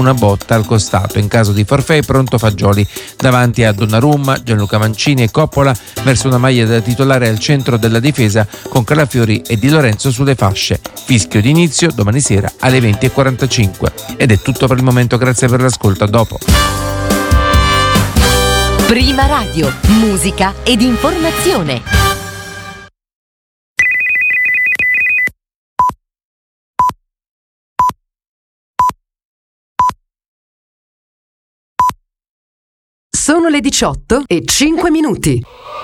una botta al costato. In caso di forfait pronto Fagioli davanti a Donnarumma, Gianluca Mancini e Coppola verso una maglia da titolare al centro della difesa con Calafiori e Di Lorenzo sulle fasce. Fischio di inizio domani sera alle 20:45. Ed è tutto per il momento, grazie per l'ascolto, a dopo. Prima Radio, musica ed informazione. Sono le 18:05.